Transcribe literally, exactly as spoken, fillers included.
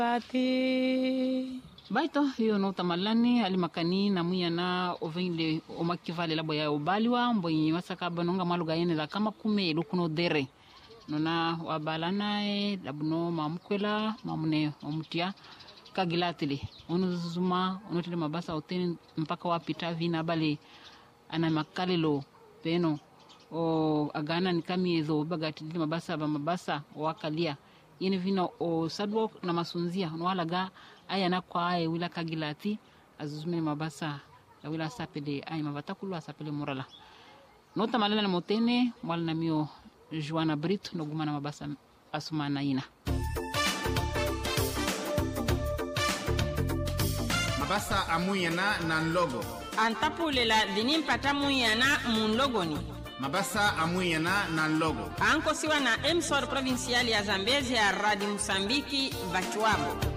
Pati baito hiyo no tamalani alimakani na muyana ovende omakivale labo ya obaliwa mboyi wasaka banonga maluga yene la kama kume lukuno dere nona wabalana e labuno mamkwela mamune omutia kagilatile onu zuma onu tele mabasa oteni mpaka wapita vina bale ana makalelo peno o agana nikamiezo bagati mabasa ba mabasa wakalia yene vina o sadwo na masunzia no walaga aya na kwa aye wila kagilati azuzume mabasa la wila sapele ay mabatakulu asapele morala nota malala na motene mwala na mio Joana Brito no gumana mabasa asumana ina mabasa amuyana na logo antapulela dinim patamuyana mun logoni mabasa amuyana na logo anko siwa na emsor provincial ya Zambezi ya Radio Msambiki Bachuabo